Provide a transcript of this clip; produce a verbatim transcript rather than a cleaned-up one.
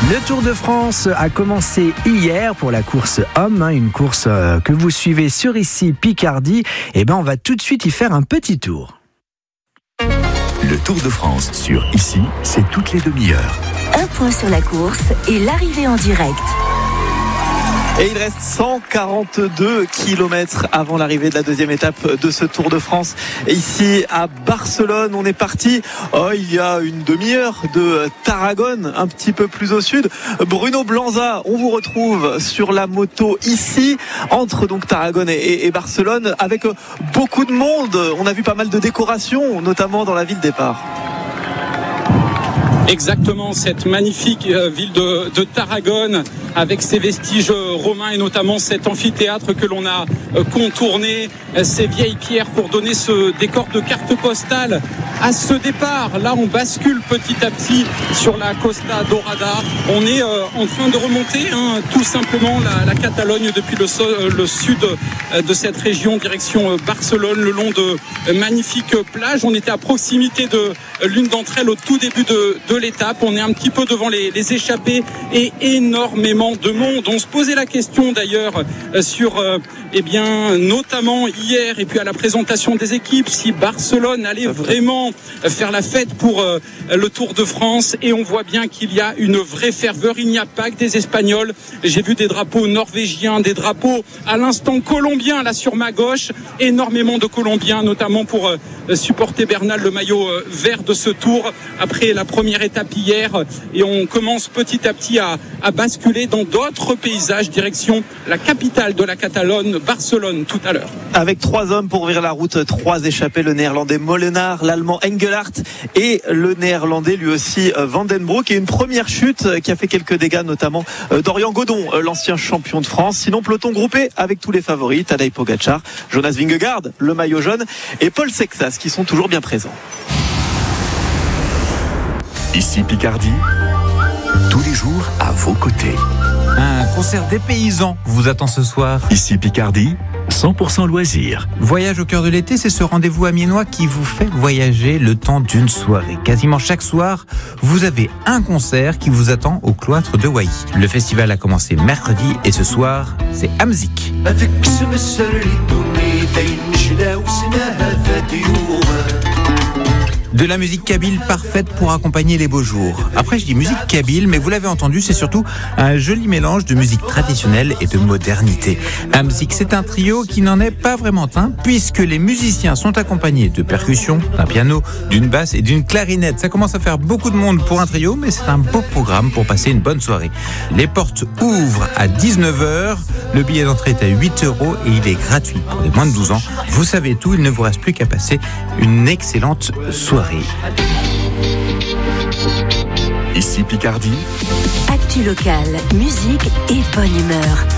Le Tour de France a commencé hier pour la course homme, hein, une course euh, que vous suivez sur Ici Picardie. Et ben, on va tout de suite y faire un petit tour. Le Tour de France sur Ici, c'est toutes les demi-heures. Un point sur la course et l'arrivée en direct. Et il reste cent quarante-deux kilomètres avant l'arrivée de la deuxième étape de ce Tour de France. Et ici à Barcelone, on est parti oh, il y a une demi-heure de Tarragone, un petit peu plus au sud. Bruno Blanza, on vous retrouve sur la moto ici, entre donc Tarragone et, et Barcelone, avec beaucoup de monde. On a vu pas mal de décorations, notamment dans la ville départ. Exactement, cette magnifique euh, ville de, de Tarragone avec ses vestiges euh, romains et notamment cet amphithéâtre que l'on a euh, contourné, euh, ces vieilles pierres pour donner ce décor de carte postale à ce départ. Là, on bascule petit à petit sur la Costa Dorada. On est euh, en train de remonter hein, tout simplement la, la Catalogne depuis le, so- le sud euh, de cette région, direction euh, Barcelone, le long de euh, magnifiques plages. On était à proximité de euh, l'une d'entre elles au tout début de, de l'étape. On est un petit peu devant les, les échappées et énormément de monde. On se posait la question d'ailleurs euh, sur euh, eh bien, notamment hier et puis à la présentation des équipes, si Barcelone allait vraiment faire la fête pour euh, le Tour de France, et on voit bien qu'il y a une vraie ferveur. Il n'y a pas que des Espagnols. J'ai vu des drapeaux norvégiens, des drapeaux à l'instant colombiens là sur ma gauche, énormément de Colombiens, notamment pour euh, supporter Bernal, le maillot euh, vert de ce Tour après la première étape hier, et on commence petit à petit à, à basculer dans d'autres paysages, direction la capitale de la Catalogne, Barcelone, tout à l'heure. Avec trois hommes pour ouvrir la route, trois échappés, le néerlandais Molenaar, l'allemand Engelhardt et le néerlandais lui aussi Van den Broek, et une première chute qui a fait quelques dégâts, notamment Dorian Godon, l'ancien champion de France. Sinon, peloton groupé avec tous les favoris, Tadej Pogačar, Jonas Vingegaard, le maillot jaune, et Paul Sexas qui sont toujours bien présents. Ici Picardie, tous les jours à vos côtés. Un concert des paysans vous attend ce soir. Ici Picardie, cent pour cent loisirs. Voyage au cœur de l'été, c'est ce rendez-vous amiénois qui vous fait voyager le temps d'une soirée. Quasiment chaque soir, vous avez un concert qui vous attend au cloître de Wailly. Le festival a commencé mercredi et ce soir, c'est Amzik. De la musique kabyle parfaite pour accompagner les beaux jours. Après, je dis musique kabyle, mais vous l'avez entendu, c'est surtout un joli mélange de musique traditionnelle et de modernité. Amzik, c'est un trio qui n'en est pas vraiment un, puisque les musiciens sont accompagnés de percussions, d'un piano, d'une basse et d'une clarinette. Ça commence à faire beaucoup de monde pour un trio, mais c'est un beau programme pour passer une bonne soirée. Les portes ouvrent à dix-neuf heures, le billet d'entrée est à huit euros et il est gratuit pour les moins de douze ans. Vous savez tout, il ne vous reste plus qu'à passer une excellente soirée. Ici Picardie. Actu locale, musique et bonne humeur.